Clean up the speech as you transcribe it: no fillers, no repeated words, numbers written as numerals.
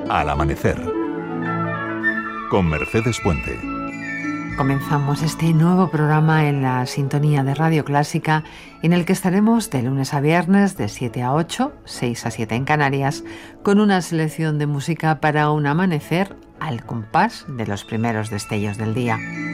Al amanecer. Con Mercedes Puente. Comenzamos este nuevo programa en la sintonía de Radio Clásica, en el que estaremos de lunes a viernes de 7 a 8, 6 a 7 en Canarias, con una selección de música para un amanecer al compás de los primeros destellos del día.